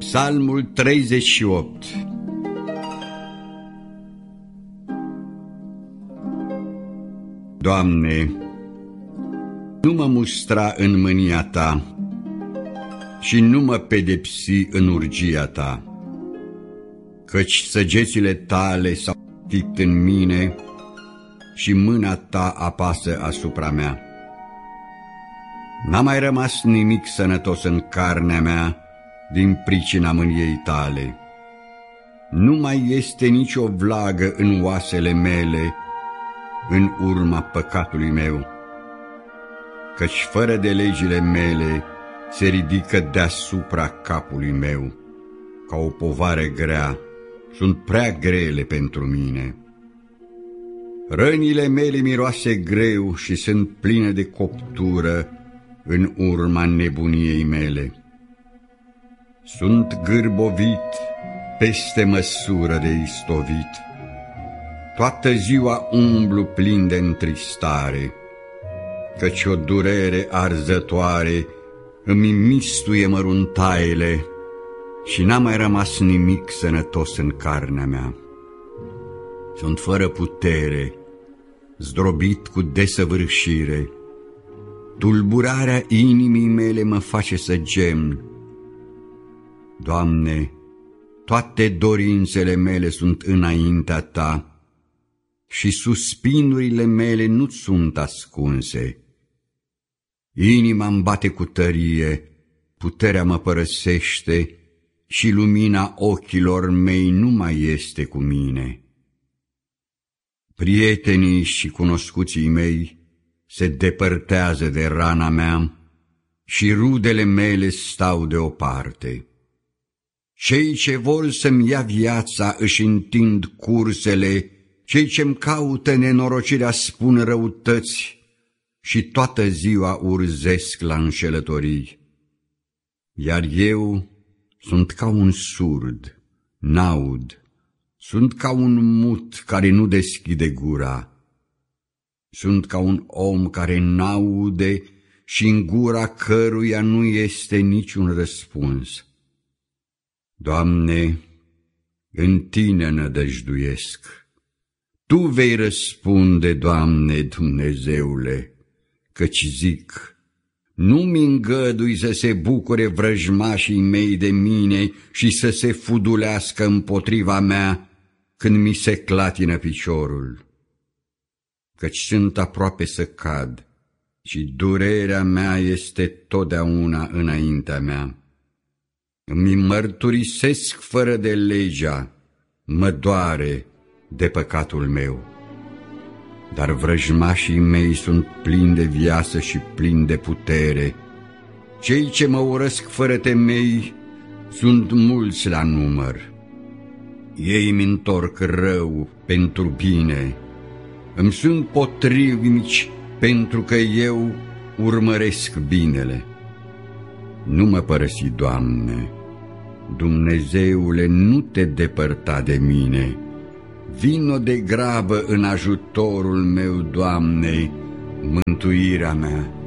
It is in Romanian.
Psalmul 38. Doamne, nu mă mustra în mânia Ta și nu mă pedepsi în urgia Ta, căci săgețile Tale s-au înfipt în mine și mâna Ta apasă asupra mea. N-a mai rămas nimic sănătos în carnea mea din pricina mâniei Tale. Nu mai este nicio vlagă în oasele mele în urma păcatului meu, căci fără de legile mele se ridică deasupra capului meu, ca o povară grea, sunt prea grele pentru mine. Rănile mele miroase greu și sunt pline de coptură în urma nebuniei mele. Sunt gârbovit peste măsură de istovit, toată ziua umblu plin de întristare, căci o durere arzătoare îmi mistuie măruntaiele și n-a mai rămas nimic sănătos în carnea mea. Sunt fără putere, zdrobit cu desăvârșire, tulburarea inimii mele mă face să gemn. Doamne, toate dorințele mele sunt înaintea Ta și suspinurile mele nu sunt ascunse. Inima-mi bate cu tărie, puterea mă părăsește și lumina ochilor mei nu mai este cu mine. Prietenii și cunoscuții mei se depărtează de rana mea și rudele mele stau deoparte. Cei ce vor să-mi ia viața își întind cursele, cei ce-mi caută nenorocirea spun răutăți și toată ziua urzesc la înșelătorii. Iar eu sunt ca un surd, n-aud, sunt ca un mut care nu deschide gura, sunt ca un om care n-aude și în gura căruia nu este niciun răspuns. Doamne, în Tine nădăjduiesc. Tu vei răspunde, Doamne, Dumnezeule, căci zic, nu-mi îngădui să se bucure vrăjmașii mei de mine și să se fudulească împotriva mea când mi se clatină piciorul. Căci sunt aproape să cad și durerea mea este totdeauna înaintea mea. Îmi mărturisesc fără de legea, mă doare de păcatul meu. Dar vrăjmașii mei sunt plini de viață și plini de putere. Cei ce mă urăsc fără temei sunt mulți la număr. Ei îmi întorc rău pentru bine, îmi sunt potrivnici pentru că eu urmăresc binele. Nu mă părăsi, Doamne, Dumnezeule, nu Te depărta de mine. Vino de grabă în ajutorul meu, Doamne, mântuirea mea.